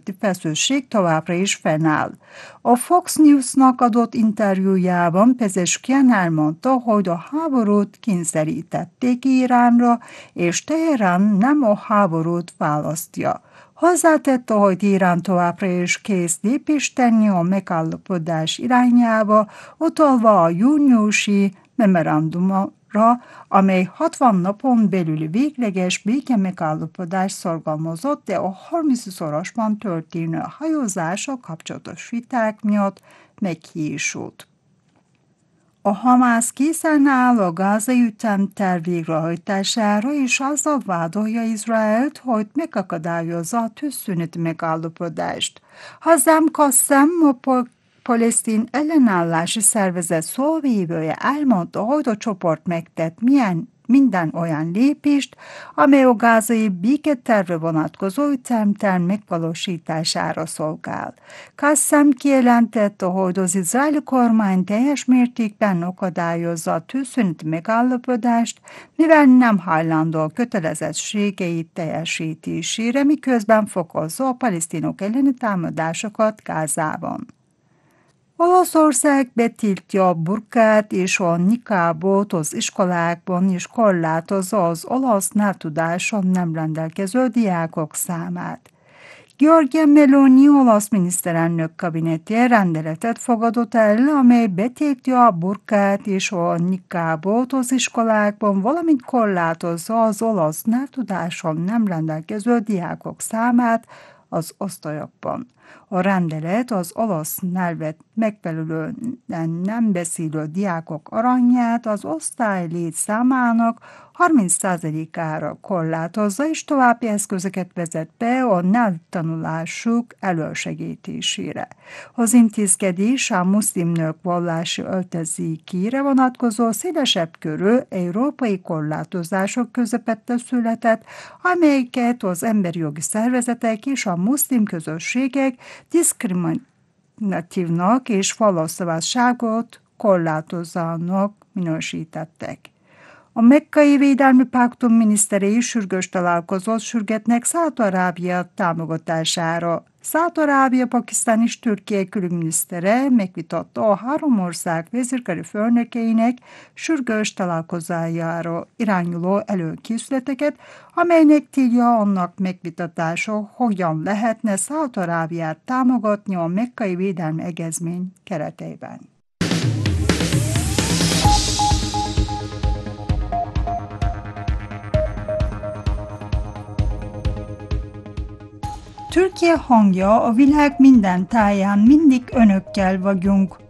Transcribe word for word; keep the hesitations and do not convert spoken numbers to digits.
közötti feszültség továbbra is fennáll. A Fox News-nak adott interjújában Pezeshkian elmondta, hogy a háborút kényszerítették Iránra, és Teherán nem a háborút választja. Hozzátette, hogy Irán továbbra is kész lépést tenni a megállapodás irányába, utalva a júniusi memorandumra, amely hatvan napon belüli végleges béke megállapodás szorgalmazott, de a harmincszorosban történő hajózással kapcsolatos viták miatt meghiúsult. A Hamász készen áll a gázai ütemterv végrehajtására, és azzal vádolja Izraelt, hogy megakadályozza a tűzszünet megállapodást. Hazám Qassem, a palesztin ellenállási szervezet szóvivője elmondta, hogy a csoport megtett milyen minden olyan lépést, amely a gázai béketervre vonatkozó ütemterv megvalósítására szolgál. Qassem kijelentette, hogy az izraeli kormány teljes mértékben akadályozza a tűzszünet megállapodást, mivel nem hajlandó a kötelezettségeit teljesítésére, miközben fokozza a palesztinok elleni támadásokat Gázában. Olaszország betiltja a burkát és a nikábot az iskolákban, és korlátozza az olasz nyelvtudáson nem rendelkező diákok számát. Giorgia Meloni olasz miniszterelnök kabinetje rendeletet fogadott el, amely betiltja a burkát és a nikábot az iskolákban, valamint korlátozza az olasz nyelvtudáson nem rendelkező diákok számát az osztályokban. A rendelet az olasz nyelvet megfelelően nem beszélő diákok arányát az osztály létszámának harminc százalékára korlátozza, és további eszközöket vezet be a nyelvtanulásuk elősegítésére. Az intézkedés a muszlim nők vallási öltözékére vonatkozó szélesebb körű európai korlátozások közepette született, amelyeket az emberi jogi szervezetek és a muszlim közösségek diszkriminatívnak és vallásszabadságot korlátozónak minősítettek. A Mekkai Védelmi Paktum miniszterei sürgős találkozót sürgetnek Szaúd-Arábia támogatására. Szaúd-Arábia, Pakisztán és Türkiye külügyminisztere megvitatta a három ország vezérkari főnökeinek sürgős találkozójára irányuló előkészületeket, amelynek célja annak megvitatása, hogyan lehetne Szaúd-Arábiát támogatni a Mekkai Védelmi Egyezmény keretében. Türkiye hangja a világ minden táján mindig önökkel vagyunk.